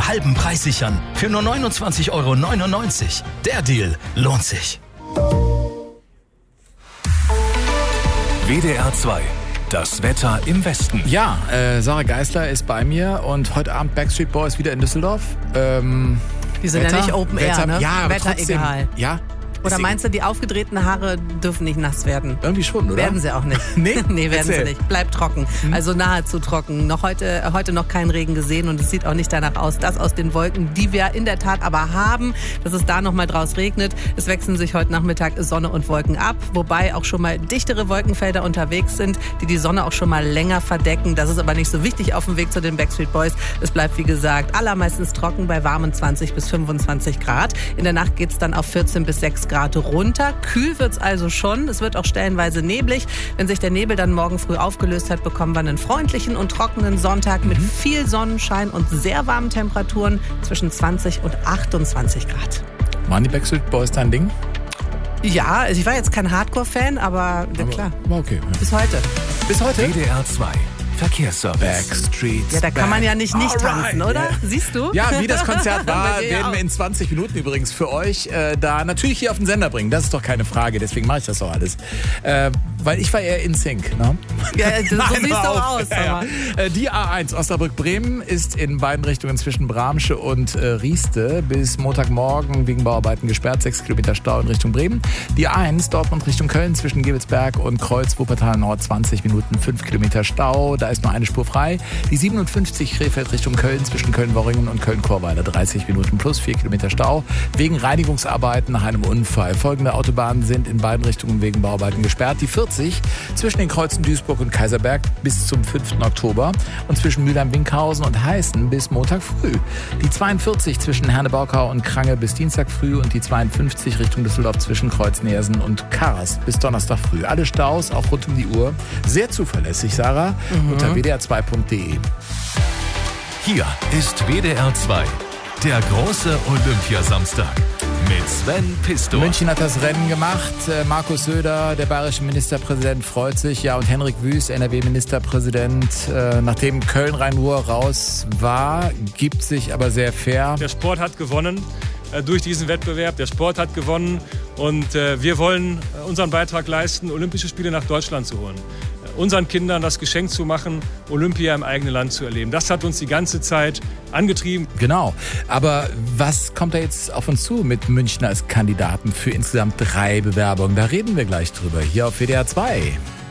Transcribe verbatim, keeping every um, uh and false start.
zum halben Preis sichern. Für nur neunundzwanzig Euro neunundneunzig. Der Deal lohnt sich. W D R zwei. Das Wetter im Westen. Ja, äh, Sarah Geisler ist bei mir und heute Abend Backstreet Boys wieder in Düsseldorf. Ähm, Die sind Wetter, ja nicht Open Air, Wetter, ne? Ja, aber Wetter trotzdem, egal. Ja. Oder meinst du, die aufgedrehten Haare dürfen nicht nass werden? Irgendwie schon, oder? Werden sie auch nicht. Nee? Nee, werden Erzähl. sie nicht. Bleibt trocken. Hm. Also nahezu trocken. Noch heute, heute noch keinen Regen gesehen und es sieht auch nicht danach aus, dass aus den Wolken, die wir in der Tat aber haben, dass es da noch mal draus regnet. Es wechseln sich heute Nachmittag Sonne und Wolken ab, wobei auch schon mal dichtere Wolkenfelder unterwegs sind, die die Sonne auch schon mal länger verdecken. Das ist aber nicht so wichtig auf dem Weg zu den Backstreet Boys. Es bleibt, wie gesagt, allermeistens trocken bei warmen zwanzig bis fünfundzwanzig Grad. In der Nacht geht's dann auf vierzehn bis sechs Grad runter. Kühl wird's also schon. Es wird auch stellenweise neblig. Wenn sich der Nebel dann morgen früh aufgelöst hat, bekommen wir einen freundlichen und trockenen Sonntag mit viel Sonnenschein und sehr warmen Temperaturen zwischen zwanzig und achtundzwanzig Grad. Waren die Backstreet Boys dein Ding? Ja, also ich war jetzt kein Hardcore-Fan, aber, ja, klar. Aber okay. Ja. Bis heute. Bis heute? W D R zwei. Verkehrsservice. Backstreet. Ja, da kann man ja nicht nicht Alright. tanzen, oder? Ja. Siehst du? Ja, wie das Konzert war, Bei dir werden auch. wir in zwanzig Minuten übrigens für euch äh, da natürlich hier auf den Sender bringen. Das ist doch keine Frage, deswegen mache ich das doch alles. Äh, weil ich war eher in Sync, ne? Ja, so Nein, siehst du hör auf. auch aus. Ja, ja. Aber. Äh, Die A eins Osnabrück-Bremen ist in beiden Richtungen zwischen Bramsche und äh, Rieste bis Montagmorgen wegen Bauarbeiten gesperrt. Sechs Kilometer Stau in Richtung Bremen. Die A eins Dortmund Richtung Köln zwischen Gebelsberg und Kreuz Wuppertal Nord zwanzig Minuten, fünf Kilometer Stau. Da ist nur eine Spur frei. Die siebenundfünfzig Krefeld Richtung Köln zwischen Köln-Worringen und Köln-Chorweiler dreißig Minuten plus vier Kilometer Stau. Wegen Reinigungsarbeiten nach einem Unfall. Folgende Autobahnen sind in beiden Richtungen wegen Bauarbeiten gesperrt. Die vierzig zwischen den Kreuzen Duisburg und Kaiserberg bis zum fünften Oktober und zwischen Mülheim-Winkhausen und Heißen bis Montag früh. Die zweiundvierzig zwischen Herne-Baukau und Krange bis Dienstag früh und die zweiundfünfzig Richtung Düsseldorf zwischen Kreuz-Nersen und Karst bis Donnerstag früh. Alle Staus, auch rund um die Uhr. Sehr zuverlässig, Sarah, mhm. unter w d r zwei punkt d e. Hier ist W D R zwei. Der große Olympiasamstag. Mit Sven Pistor. München hat das Rennen gemacht. Markus Söder, der bayerische Ministerpräsident, freut sich. Ja, und Henrik Wüst, N R W-Ministerpräsident, äh, nachdem Köln-Rhein-Ruhr raus war, gibt sich aber sehr fair. Der Sport hat gewonnen äh, durch diesen Wettbewerb. Der Sport hat gewonnen und äh, wir wollen unseren Beitrag leisten, Olympische Spiele nach Deutschland zu holen. Unseren Kindern das Geschenk zu machen, Olympia im eigenen Land zu erleben. Das hat uns die ganze Zeit angetrieben. Genau. Aber was kommt da jetzt auf uns zu mit München als Kandidaten für insgesamt drei Bewerbungen? Da reden wir gleich drüber, hier auf W D R zwei.